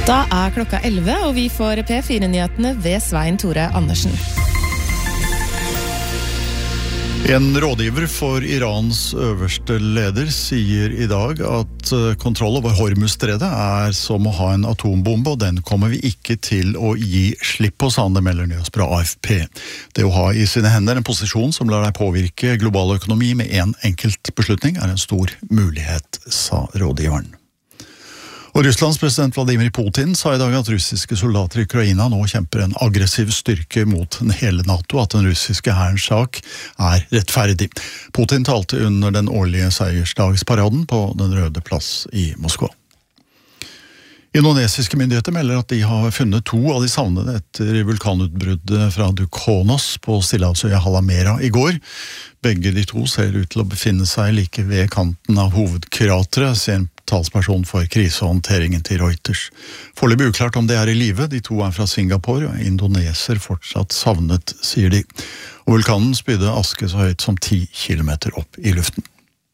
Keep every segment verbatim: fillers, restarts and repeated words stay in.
Da er klokka elleve, og vi får P fire-nyhetene ved Svein Tore Andersen. En rådgiver for Irans øverste leder sier i dag at kontroll over Hormuzstredet er som å ha en atombombe, og den kommer vi ikke til å gi slipp på, sa han, det melder nyhetsbyrået A F P. Det å ha i sine hender en posisjon som lar deg påvirke global økonomi med en enkelt beslutning er en stor mulighet, sa rådgiveren. Og Russlands president Vladimir Putin sa i dag at russiske soldater i Ukraina nå kjemper en aggressiv styrke mot hele NATO, at den russiske hærens sak er rettferdig. Putin talte under den årlige seiersdagsparaden på Den røde plass i Moskva. Indonesiske myndigheter melder at de har funnet to av de savnede etter vulkanutbruddet fra Dukonos på Stillehavsøya Halamera i går. Begge de to ser ut til å befinne seg like ved kanten av hovedkrateret, sier en talsperson for krisehåndteringen til Reuters. Foreløpig uklart om det er i live. De to er fra Singapore, og indoneser fortsatt savnet, sier de. Og vulkanen spydde aske så høyt som ti kilometer opp i luften.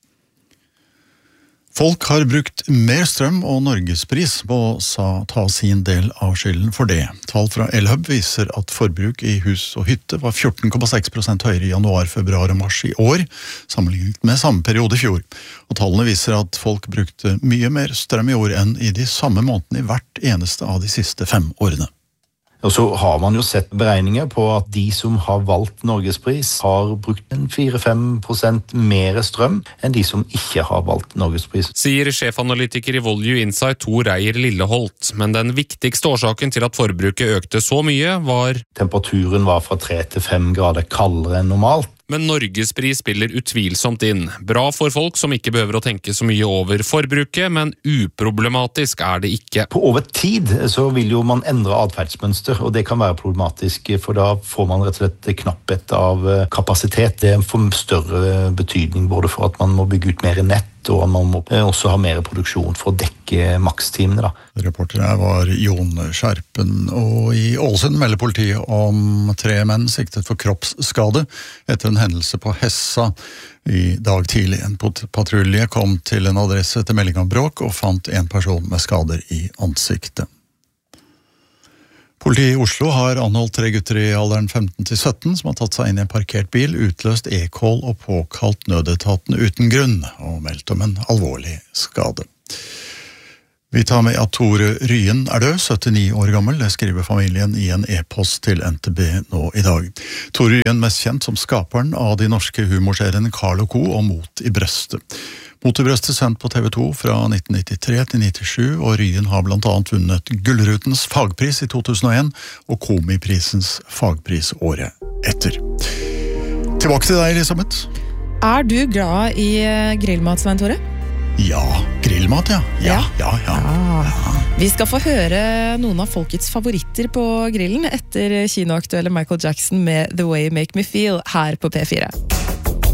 Folk har brukt mer strøm, og Norgespris må sa, ta sin del av skylden for det. Tall fra Elhub viser at forbruk i hus og hytte var fjorten komma seks prosent høyere i januar, februar og mars i år, sammenlignet med samme periode i fjor. Og tallene viser at folk brukte mye mer strøm i år enn i de samme månedene i hvert eneste av de siste fem årene. Og så har man jo sett beregninger på at de som har valgt Norgespris har brukt en fire til fem prosent mer strøm enn de som ikke har valgt Norgespris. Sier sjefanalytiker i Volue Insight Tor Eier Lilleholt, men den viktigste årsaken til at forbruket økte så mye var temperaturen var fra tre til fem grader kaldere enn normalt. Men Norgespris spiller utvilsomt inn. Bra for folk som ikke behøver å tenke så mye over forbruket, men uproblematisk er det ikke. På over tid så vil jo man endre adferdsmønster, og det kan være problematisk, for da får man rett og slett knapphet av kapasitet. Det får større betydning både for at man må bygge ut mer nett, og man må også ha mer produksjon for å dekke makstimene. Da. Reporter her var Jon Skjerpen, og i Ålesund melder politiet om tre menn siktet for kroppsskade etter en hendelse på Hessa i dag tidlig. En patrulje kom til en adresse etter melding om bråk og fant en person med skader i ansiktet. Politiet i Oslo har anholdt tre gutter i alderen femten til sytten som har tatt seg inn i en parkert bil, utløst e-call og påkalt nødetaten uten grunn, og meldt om en alvorlig skade. Vi tar med at Tore Ryen er død, syttini år gammel, det skriver familien i en e-post til N T B nå i dag. Tore Ryen mest kjent som skaperen av de norske humorseriene Carl og Co. og Mot i brøstet. Mot i brøstet sendt på T V to fra nitten nittitre til nittisju, og Ryen har blant annet vunnet Gullrutens fagpris i to tusen og en og Komiprisens fagpris året etter. Tilbake til deg, Elisabeth. Er du glad i grillmat, Svein Tore? Ja, grillmat, ja. Ja, ja, ja. ja. ja. Vi skal få høre noen av folkets favoritter på grillen etter kinoaktuelle Michael Jackson med The Way You Make Me Feel her på P fire.